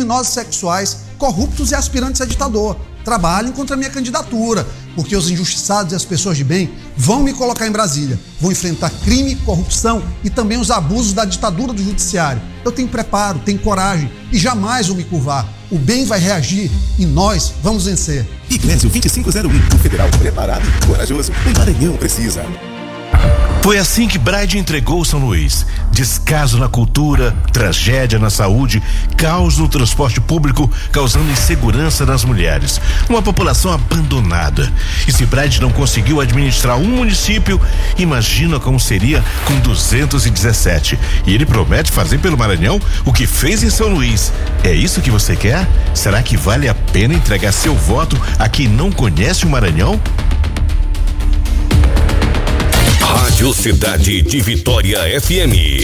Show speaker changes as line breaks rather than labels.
criminosos sexuais, corruptos e aspirantes a ditador. Trabalhem contra a minha candidatura, porque os injustiçados e as pessoas de bem vão me colocar em Brasília. Vou enfrentar crime, corrupção e também os abusos da ditadura do judiciário. Eu tenho preparo, tenho coragem e jamais vou me curvar. O bem vai reagir e nós vamos vencer.
Iglesio 2501, um federal preparado e corajoso. O Maranhão precisa.
Foi assim que Braide entregou São Luís. Descaso na cultura, tragédia na saúde, caos no transporte público, causando insegurança nas mulheres. Uma população abandonada. E se Braide não conseguiu administrar um município, imagina como seria com 217. E ele promete fazer pelo Maranhão o que fez em São Luís. É isso que você quer? Será que vale a pena entregar seu voto a quem não conhece o Maranhão?
Rádio Cidade de Vitória FM.